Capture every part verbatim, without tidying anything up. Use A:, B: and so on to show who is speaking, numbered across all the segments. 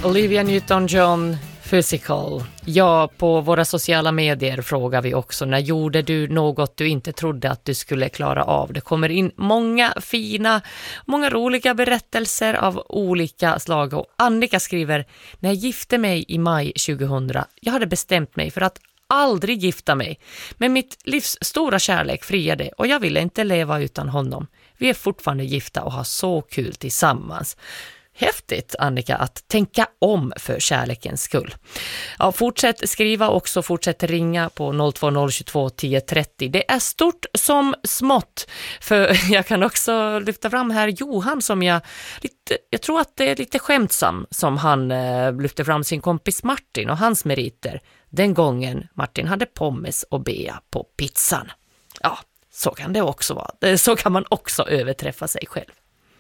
A: Olivia Newton-John, Physical. Ja, på våra sociala medier frågar vi också, när gjorde du något du inte trodde att du skulle klara av? Det kommer in många fina, många roliga berättelser av olika slag. Och Annika skriver, när jag gifte mig i maj tjugohundra, jag hade bestämt mig för att aldrig gifta mig. Men mitt livs stora kärlek friade och jag ville inte leva utan honom. Vi är fortfarande gifta och har så kul tillsammans. Häftigt, Annika, att tänka om för kärlekens skull. Ja, fortsätt skriva också, fortsätt ringa på noll två noll två tio trettio. Det är stort som smått, för jag kan också lyfta fram här Johan som jag lite, jag tror att det är lite skämtsam som han eh, lyfter fram sin kompis Martin och hans meriter. Den gången Martin hade pommes och bea på pizzan. Ja, så kan det också vara. Så kan man också överträffa sig själv.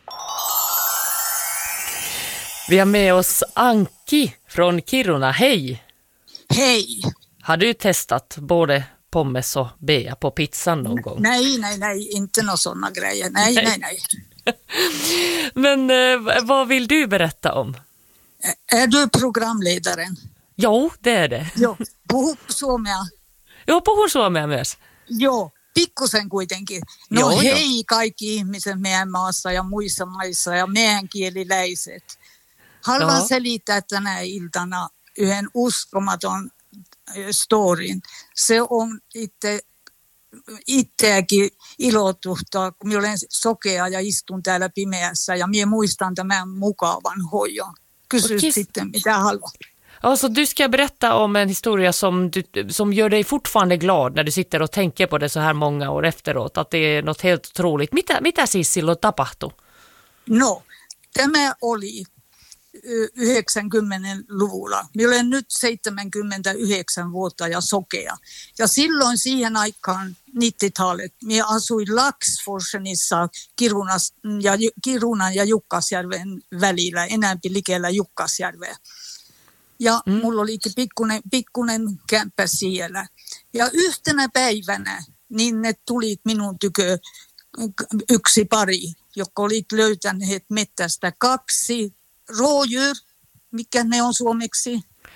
A: Vi har med oss Anki från Kiruna. Hej!
B: Hej!
A: Har du testat både pommes och bea på pizzan någon gång?
B: Nej, nej, nej. Inte några sådana grejer. Nej, nej, nej. nej.
A: Men eh, vad vill du berätta om?
B: Är du programledaren?
A: Jo, det är det.
B: Joo, puhu suomea.
A: Joo, puhun suomea myös.
B: Joo, pikkusen kuitenkin. No
A: Joo,
B: hei kaikki ihmiset meidän maassa ja muissa maissa ja meänkieliläiset. Haluan
A: Joo.
B: selittää tänä iltana yhden uskomaton storin. Se on itse, itseäkin ilotuttaa, kun minä olen sokea ja istun täällä pimeässä ja minä muistan tämän mukavan hoidon. Kysy
A: Okej.
B: sitten mitä haluat.
A: Alltså, du ska berätta om en historia som, du, som gör dig fortfarande glad när du sitter och tänker på det så här många år efteråt. Att det är något helt otroligt. Mitä, mitä siis silloin tapahtui?
B: No, tämä oli yhdeksänkymmentäluvulla. Minä olen nyt seitsemänkymmentäyhdeksän vuotta ja sokea. Ja silloin siihen aikaan nittiotalet minä asuin Laxforsenissa Kirunas, ja, Kirunan ja Jukkasjärven välillä, enämpi likellä Jukkasjärveä. Ja mm. mulla oli pikkunen, pikkunen kämppä siellä. Ja yhtenä päivänä niin ne tulit minun tykö yksi pari, jotka olit löytäneet mettästä kaksi rådjur. Mikä ne on suomeksi?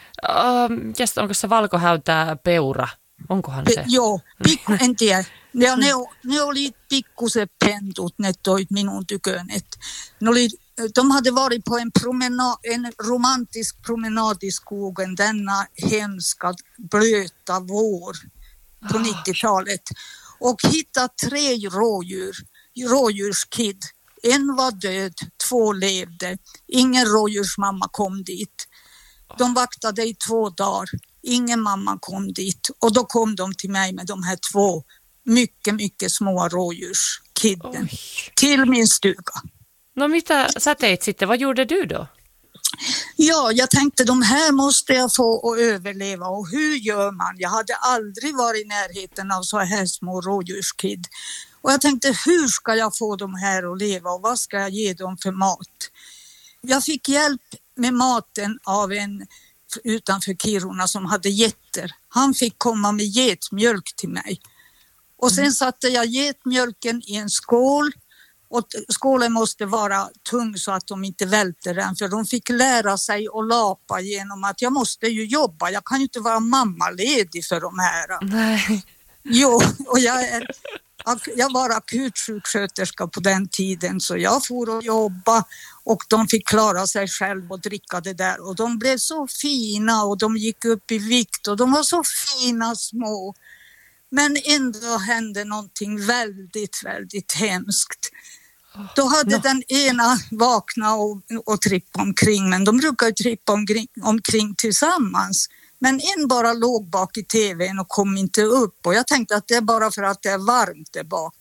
A: Uh, just, onko se valkohäytää peura? Onkohan se?
B: Pe- joo, pikku, en tiedä. Ne, ne, ne oli pikkuset pentut, ne toit minun tyköön. Et ne oli, de hade varit på en, promenad, en romantisk promenad i skogen denna hemska blöta vår på oh. nittiotalet. Och hittat tre rådjur, rådjurskid. En var död, två levde. Ingen rådjursmamma kom dit. De vaktade i två dagar. Ingen mamma kom dit. Och då kom de till mig med de här två mycket, mycket små rådjurskidden. Oj. Till min stuga.
A: No mitä sä teit sitten? Vad gjorde du då?
B: Ja, jag tänkte de här måste jag få att överleva. Och hur gör man? Jag hade aldrig varit i närheten av så här små rådjurskid. Och jag tänkte, hur ska jag få dem här att leva och vad ska jag ge dem för mat? Jag fick hjälp med maten av en utanför Kiruna som hade getter. Han fick komma med getmjölk till mig. Och sen mm. satte jag getmjölken i en skål. Och skålen måste vara tung så att de inte välter den. För de fick lära sig att lapa genom att jag måste ju jobba. Jag kan ju inte vara mammaledig för de här.
A: Nej.
B: Jo, och jag är... Jag var akutsjuksköterska på den tiden så jag for och jobba och de fick klara sig själv och dricka det där. Och de blev så fina och de gick upp i vikt och de var så fina små. Men ändå hände någonting väldigt, väldigt hemskt. Då hade no. den ena vaknat och, och trippat omkring, men de brukar ju trippa omkring, omkring tillsammans. Men en bara låg bak i tvn och kom inte upp. Och jag tänkte att det är bara för att det är varmt där bak.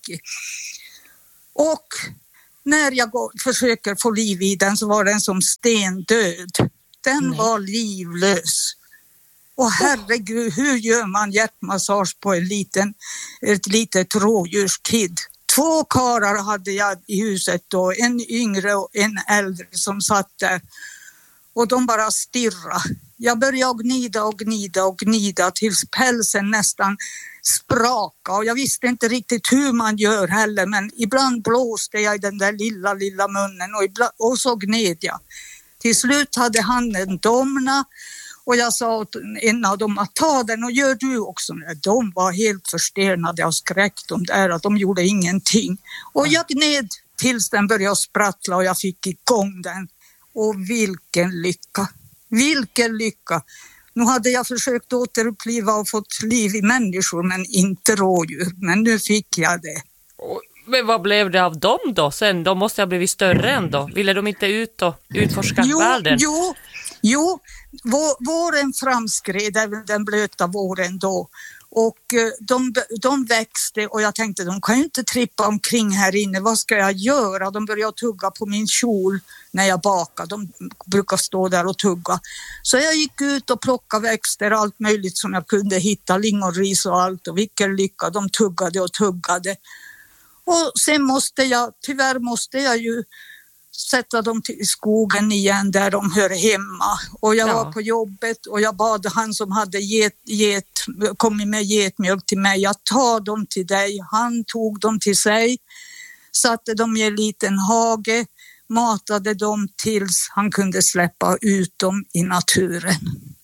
B: Och när jag går, försöker få liv i den så var den som stendöd. Den Nej. var livlös. Och herregud, hur gör man hjärtmassage på en liten, ett litet rådjurskid? Två karar hade jag i huset då, en yngre och en äldre som satt där. Och de bara stirrade. Jag började gnida och gnida och gnida tills pälsen nästan sprakade. Och jag visste inte riktigt hur man gör heller. Men ibland blåste jag i den där lilla, lilla munnen. Och, ibland, och så gned jag. Till slut hade han en domna och jag sa åt en av dem att ta den och gör du också. De var helt förstenade av skräck, de där, att de gjorde ingenting. Och jag gned tills den började sprattla och jag fick igång den. Och vilken lycka, vilken lycka. Nu hade jag försökt återuppliva och fått liv i människor men inte rådjur. Men nu fick jag det.
A: Men vad blev det av dem då sen? De måste ha blivit större ändå. Ville de inte ut och utforska
B: jo,
A: världen?
B: Jo, jo. Våren framskred, den blöta våren då. Och de, de växte och jag tänkte de kan ju inte trippa omkring här inne. Vad ska jag göra? De började tugga på min kjol när jag bakade. De brukar stå där och tugga. Så jag gick ut och plockade växter, allt möjligt som jag kunde hitta. Lingonris och allt. Och vilken lycka. De tuggade och tuggade. Och sen måste jag, tyvärr måste jag ju sätta dem till skogen igen där de hör hemma. Och jag ja. var på jobbet och jag bad han som hade get, get, kommit med getmjölk till mig att ta dem till dig. Han tog dem till sig, satte dem i en liten hage, matade dem tills han kunde släppa ut dem i naturen.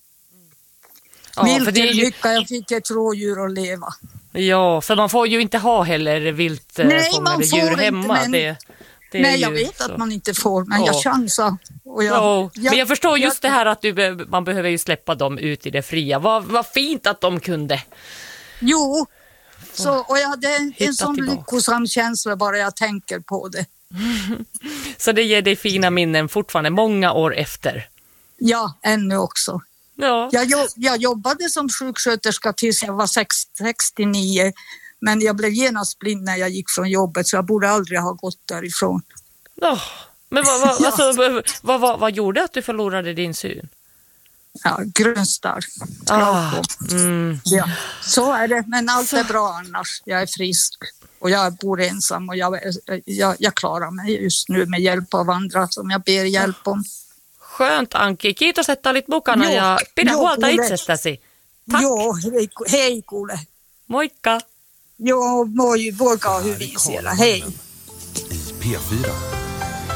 B: Ja, vilken för det är ju... lycka, jag fick ett rådjur att leva.
A: Ja, för man får ju inte ha heller viltfångade djur hemma. Inte, men... det, det
B: Nej, jag vet så. Att man inte får, men oh. jag chansar. Och jag,
A: oh.
B: jag,
A: men jag förstår just
B: jag,
A: det här att du, man behöver ju släppa dem ut i det fria. Vad, vad fint att de kunde.
B: Jo, så, och jag hade en, en sån lyckosam känsla bara jag tänker på det.
A: Så det ger dig fina minnen fortfarande många år efter?
B: Ja, ännu också.
A: Ja.
B: Jag, jag jobbade som sjuksköterska tills jag var sextionio, men jag blev genast blind när jag gick från jobbet så jag borde aldrig ha gått därifrån.
A: Oh, men vad, vad, ja. alltså, vad, vad, vad gjorde att du förlorade din syn?
B: Ja, grönstarr.
A: Ah, mm.
B: Ja, så är det, men allt är bra annars. Jag är frisk och jag bor ensam och jag, jag, jag klarar mig just nu med hjälp av andra som jag ber hjälp om.
A: Skönt, Anki. Kiitos, että olit mukana joo, ja pidä joo, huolta kuule. Itsestäsi. Tack.
B: Joo, hei, hei kuule.
A: Moikka.
B: Joo, moi, voikaa hyvin siellä. Hei.
C: I P fyra.